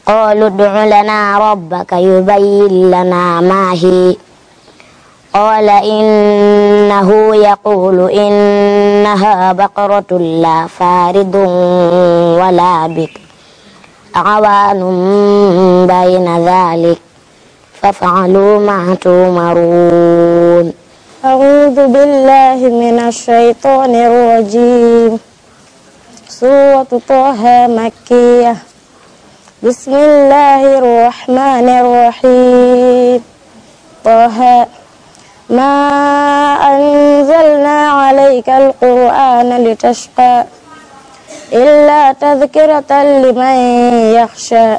قالوا ادع لنا ربك يبين لنا ما هي قال إنه يقول إنها بقرة لا فارض ولا بكر عوان بين ذلك فافعلوا ما تؤمرون أعوذ بالله من الشيطان الرجيم سورة طه مكية بسم الله الرحمن الرحيم طه ما أنزلنا عليك القرآن لتشقى إلا تذكرة لمن يخشى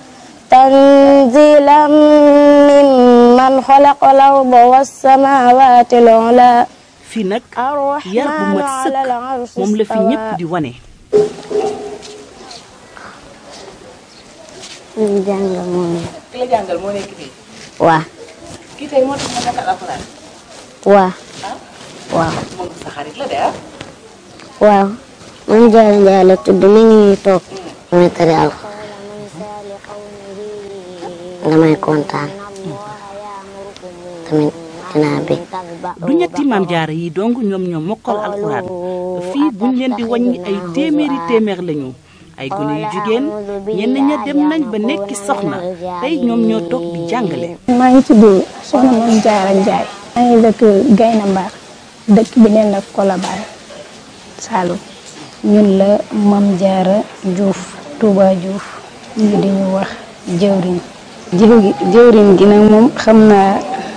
تنزيلا ممن خلق الأرض والسماوات العلى fii nag yar bu mat sëkk moom la fi ñëpp di wane. jàngal moo nekk. ki la jàngal moo nekk fii. waaw. kii tey moo tax ma nekkal alxuraan. waaw. waaw. moom sa xarit la de ah. waaw. man Jaara Njaay la tudd mi ngi toog. damay tari alxuraan. damay kontaan. tamit dinaa bég. du ñetti maam jaara yi dong ñoom ñoo mokkal alxuraan fii buñ leen di wàññi ay téeméer lañu ay gune yu jigéen ñenn ña dem nañ ba nekki soxna tey ñoom ñoo toog di jàngale. maa ngi tudd soxna Mame Diarra Ndiaye. maa ngi dëkk Gayna Mbar dëkk bi neen la Colobane Saloum. ñun la Mame Diarra Diouf Touba Diouf ñu di ñu wax jëwriñ. jëwriñ gi nag moom xam naa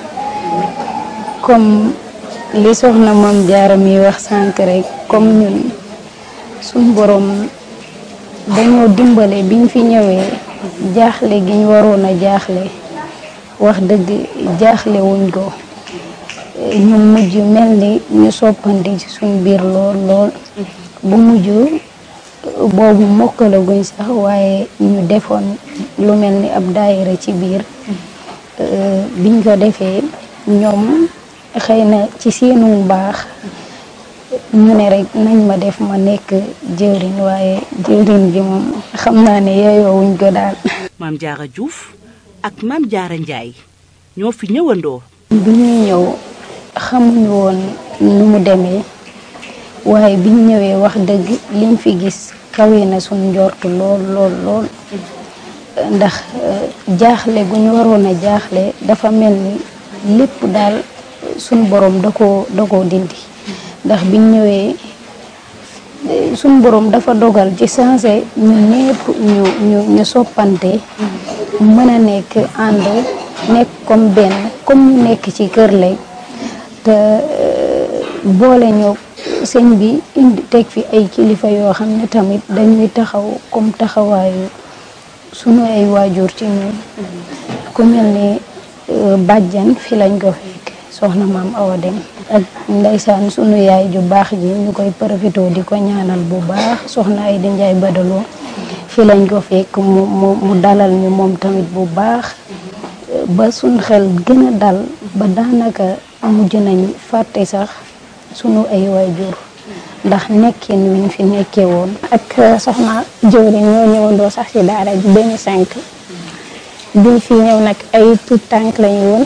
comme li soxna Mame Diarra mi wax sànq rek comme ñun suñ borom dañoo dimbale biñ fi ñëwee jaaxle gi ñu waroon a jaaxle wax dëgg jaaxle wuñ ko ñu mujj mel ni ñu soppandi ci suñ biir lool bu mujj boobu mokkalaguñ sax waaye ñu defoon lu mel ni ab daayira ci biir biñ ko defee ñoom xëy na ci seenu baax ñu ne rek nañ ma def ma nekk jëwriñ waaye jëwriñ bi moom xam naa ne yeyoowuñ ko daal. Mame Diarra Diouf ak Mame Diarra Ndiaye ñoo fi ñëwandoo. bi ñuy ñëw xamuñu woon nu mu demee waaye biñ ñëwee wax dëgg liñ fi gis kawe na suñ njortu lool ndax jaaxle gu ñu waroon a jaaxle dafa mel ni lépp daal suñ borom da koo dindi ndax biñ ñëwee suñ borom dafa dogal ci sensé ñu ñépp ñu soppante mën a nekk ànd nekk comme benn comme ñu nekk ci kër lay te boole ñoo sëñ bi indi teg fi ay kilifa yoo xam ne tamit dañuy taxaw comme taxawaayu sunu ay waajur ci ñun ku mel ni bàjjan fi lañ ko fekk soxna maam Awa Dem ak ndeysaan sunu yaay ju baax ji ñu koy profité di ko ñaanal bu baax soxna ay di Njaay Badaloo fi lañ ko fekk mu dalal ñu moom tamit bu baax ba suñ xel gën a dal ba daanaka mujj nañ fàtte sax sunu ay waajur ndax nekkin wiñ fi nekkee woon. ak soxna jëwriñ ñoo ñëwandoo sax ci daara ji 2005 biñ fi ñëw nag ay tout tànk lañu woon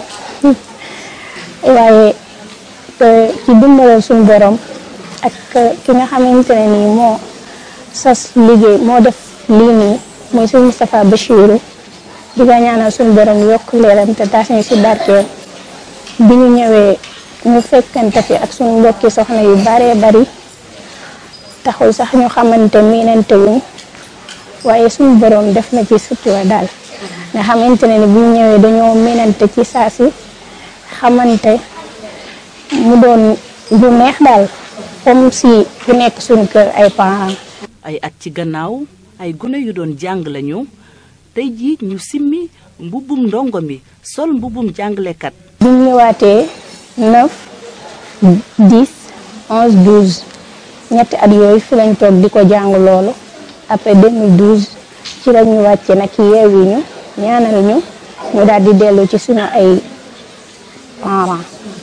waaye ci dimbalal suñu borom ak ki nga xamante ne nii moo sas liggéey moo def lii nii mooy suñu Moustapha Bachirou di ko ñaanal suñu borom yokk leeram te taas ñu si barkeel bi ñu ñëwee ñu fekkante fi ak suñu mbokki soxna yu baree bari taxul sax ñu xamante miinante wuñ waaye suñu borom def na ci sutura daal nga xamante ne ni bu ñu ñëwee dañoo miinante ci saa si xamante mu doon lu neex daal comme si ku nekk suñu kër ay parents. ay at ci gannaaw ay gune yu doon jàng lañu tey jii ñu simmi mbubbum ndongo mi sol mbubbum jàngalekat. bu ñu ñëwaatee 9 10 11 12 ñetti at yooyu fi lañ toog di ko jàng loolu après 2012 ci la ñu wàcce nag yeewi ñu ñaanal ñu daal di dellu ci suñu ay parents.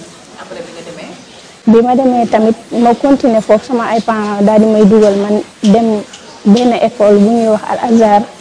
bi ma demee tamit ma continuer foofu sama ay parents daal di may dugal man dem benn école bu ñuy wax Al Azhar